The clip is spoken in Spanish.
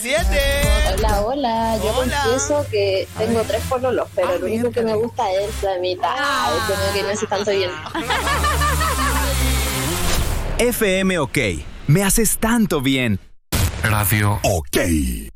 7. Hola, hola. Yo Hola. confieso que tengo 3 pololos, pero lo único que me gusta es la mitad. Como que me hace tanto bien. FM OK. Me haces tanto bien. Radio OK.